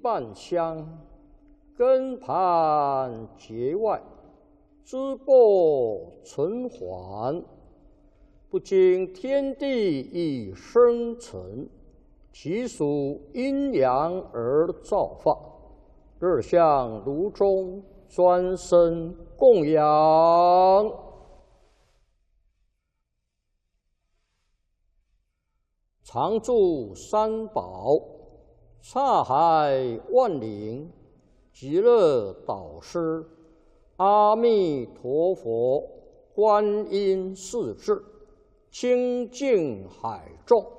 半香，根盘结外，枝末存缓。不经天地以生成，其属阴阳而造化。日向炉中，专生供养。常住三宝，刹海万灵，极乐导师，阿弥陀佛，观音世智，清净海众。